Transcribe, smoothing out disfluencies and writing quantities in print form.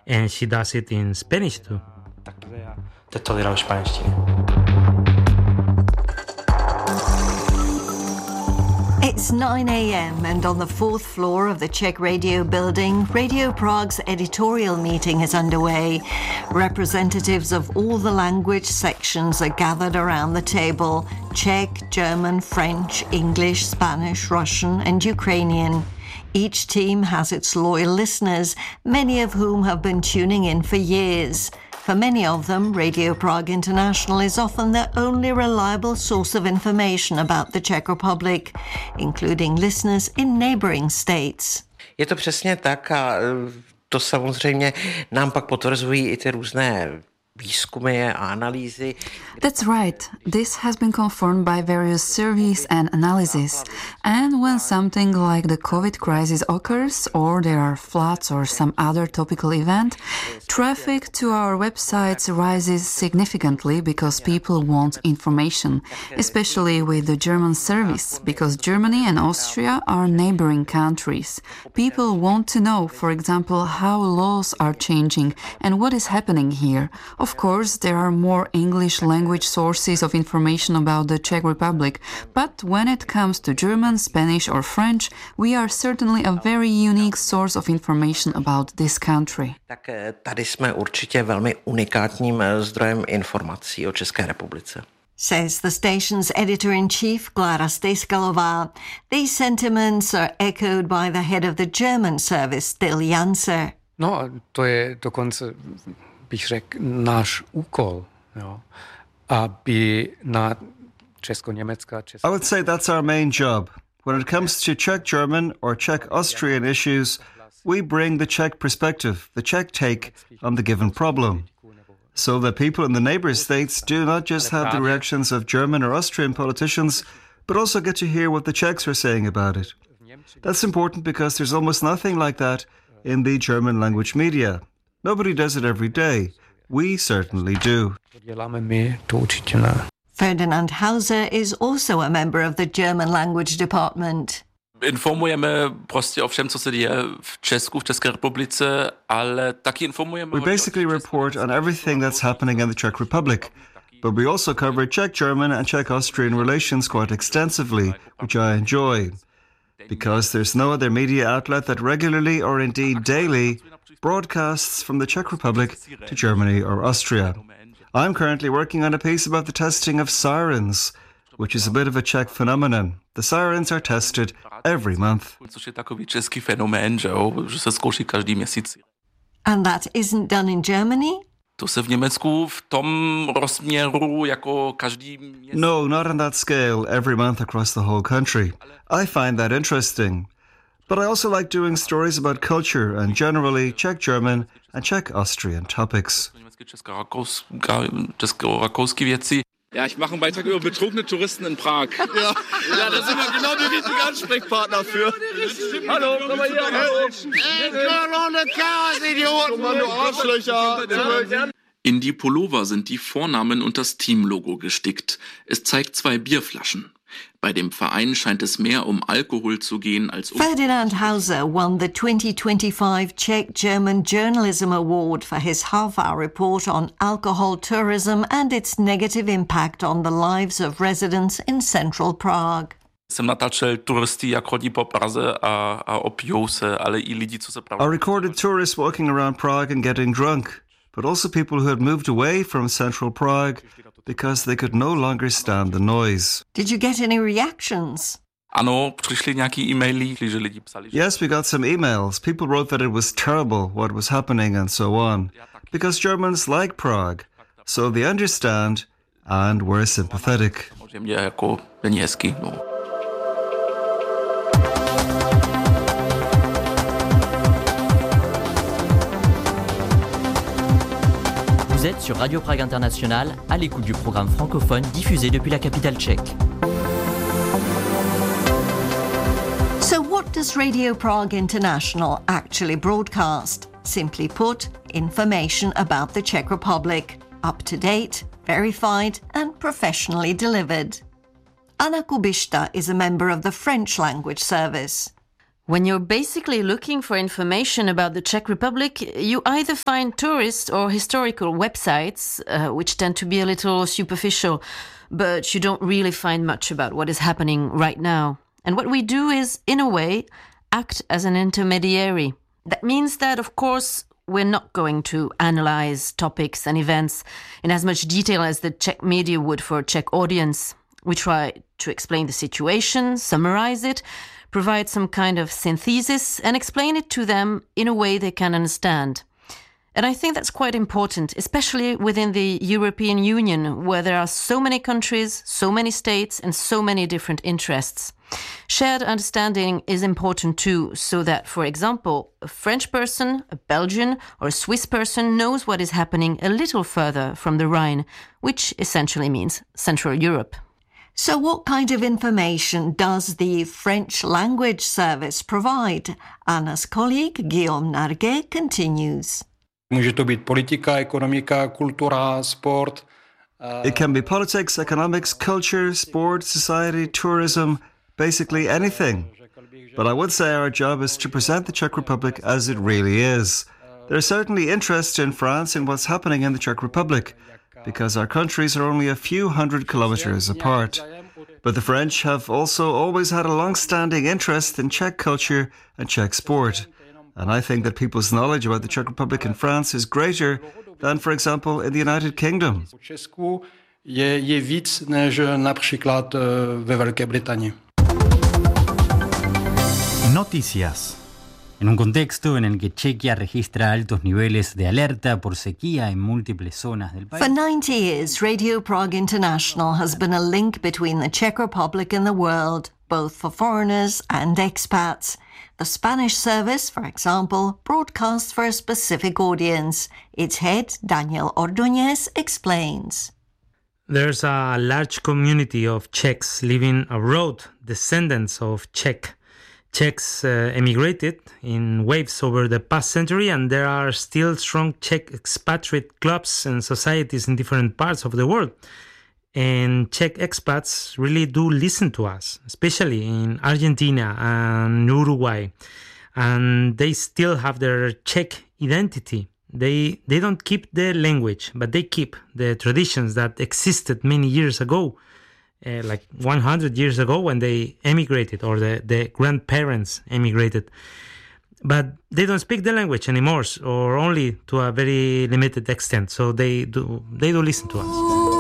And she does it in Spanish too. Teď to dělám v španělštině. It's 9 a.m. and on the fourth floor of the Czech Radio building, Radio Prague's editorial meeting is underway. Representatives of all the language sections are gathered around the table: Czech, German, French, English, Spanish, Russian and Ukrainian. Each team has its loyal listeners, many of whom have been tuning in for years. For many of them, Radio Prague International is often their only reliable source of information about the Czech Republic, including listeners in neighbouring states. Je to přesně tak a to samozřejmě nám pak potvrzují i ty různé výzkumy a analýzy. That's right. This has been confirmed by various surveys and analyses. And when something like the COVID crisis occurs, or there are floods or some other topical event, traffic to our websites rises significantly because people want information, especially with the German service, because Germany and Austria are neighboring countries. People want to know, for example, how laws are changing and what is happening here. Of course, there are more English language sources of information about the Czech Republic, but when it comes to German, Spanish or French, we are certainly a very unique source of information about this country. Tak tady jsme určitě velmi unikátním zdrojem informací o České republice. Says the station's editor-in-chief, Klára Stejskalová. These sentiments are echoed by the head of the German service, Till Janser. No, to je dokonce, bych řekl, náš úkol, jo, aby na česko-německá... I would say that's our main job. When it comes to Czech-German or Czech-Austrian issues, we bring the Czech perspective, the Czech take on the given problem, so that people in the neighbour states do not just have the reactions of German or Austrian politicians, but also get to hear what the Czechs are saying about it. That's important because there's almost nothing like that in the German language media. Nobody does it every day. We certainly do. Ferdinand Hauser is also a member of the German language department. Informujeme prostě o všem, co se děje v Česku, v České republice, ale taky informujeme... We basically report on everything that's happening in the Czech Republic, but we also cover Czech-German and Czech-Austrian relations quite extensively, which I enjoy, because there's no other media outlet that regularly or indeed daily broadcasts from the Czech Republic to Germany or Austria. I'm currently working on a piece about the testing of sirens, which is a bit of a Czech phenomenon. The sirens are tested every month. Což je takový český fenomén, že se zkouší každý měsíc. And that isn't done in Germany? To se v Německu v tom rozměru jako každý měsíc... No, not on that scale every month across the whole country. I find that interesting. But I also like doing stories about culture and generally Czech-German and Czech-Austrian topics. Česko-rakouské věci. Ja, ich mache einen Beitrag über betrunkene Touristen in Prag. Ja, da sind wir genau die richtigen Ansprechpartner für. Hallo, komm mal hier. Mann, du Arschlöcher. In die Pullover sind die Vornamen und das Teamlogo gestickt. Es zeigt 2 Bierflaschen. Bei dem Verein scheint es mehr um Alkohol zu gehen als um... Ferdinand Hauser won the 2025 Czech-German Journalism Award for his half-hour report on alcohol tourism and its negative impact on the lives of residents in central Prague. Jsem natáčel turisty, jak chodí po Praze a opijou se, ale i lidi, co se I recorded tourists walking around Prague and getting drunk, but also people who had moved away from central Prague because they could no longer stand the noise. Did you get any reactions? Ano, přišly nějaký e-maily, že lidi psali. Yes, we got some emails. People wrote that it was terrible what was happening and so on, because Germans like Prague, so they understand and were sympathetic. Samozřejmě jako není hezky, no. Vous êtes sur Radio Prague International, à l'écoute du programme francophone diffusé depuis la capitale tchèque. So what does Radio Prague International actually broadcast? Simply put, information about the Czech Republic, up to date, verified and professionally delivered. Anna Kubišta is a member of the French language service. When you're basically looking for information about the Czech Republic, you either find tourist or historical websites, which tend to be a little superficial, but you don't really find much about what is happening right now. And what we do is, in a way, act as an intermediary. That means that, of course, we're not going to analyze topics and events in as much detail as the Czech media would for a Czech audience. We try to explain the situation, summarize it, provide some kind of synthesis, and explain it to them in a way they can understand. And I think that's quite important, especially within the European Union, where there are so many countries, so many states, and so many different interests. Shared understanding is important too, so that, for example, a French person, a Belgian, or a Swiss person knows what is happening a little further from the Rhine, which essentially means Central Europe. So what kind of information does the French language service provide? Anna's colleague Guillaume Narguet continues. Může to být politika, ekonomika, kultura, sport. It can be politics, economics, culture, sport, society, tourism, basically anything. But I would say our job is to present the Czech Republic as it really is. There's certainly interest in France in what's happening in the Czech Republic, because our countries are only a few hundred kilometers apart. But the French have also always had a long-standing interest in Czech culture and Czech sport. And I think that people's knowledge about the Czech Republic in France is greater than, for example, in the United Kingdom. V Česku je víc než například ve Velké Británii. Noticias. En un contexto en el que Chequia registra altos niveles de alerta por sequía en múltiples zonas del país. For 90 years, Radio Prague International has been a link between the Czech Republic and the world, both for foreigners and expats. The Spanish service, for example, broadcasts for a specific audience. Its head, Daniel Ordóñez, explains. There's a large community of Czechs living abroad, descendants of Czechs emigrated in waves over the past century, and there are still strong Czech expatriate clubs and societies in different parts of the world. And Czech expats really do listen to us, especially in Argentina and Uruguay. And they still have their Czech identity. They don't keep the language, but they keep the traditions that existed many years ago. Like 100 years ago when they emigrated, or the grandparents emigrated. But they don't speak the language anymore, or only to a very limited extent. So they do listen to us.